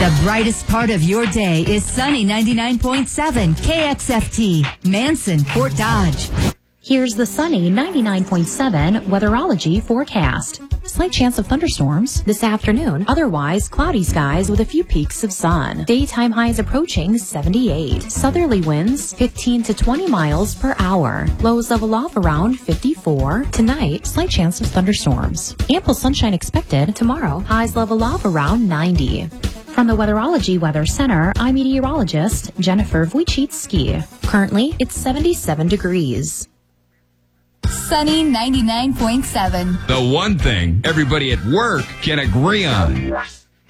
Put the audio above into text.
The brightest part of your day is sunny 99.7 KXFT, Manson, Fort Dodge. Here's the sunny 99.7 weatherology forecast. Slight chance of thunderstorms this afternoon. Otherwise, cloudy skies with a few peaks of sun. Daytime highs approaching 78. Southerly winds 15 to 20 miles per hour. Lows level off around 54. Tonight, slight chance of thunderstorms. Ample sunshine expected tomorrow. Highs level off around 90. From the Weatherology Weather Center, I'm meteorologist Jennifer Wojcicki. Currently, it's 77 degrees. Sunny 99.7. The one thing everybody at work can agree on.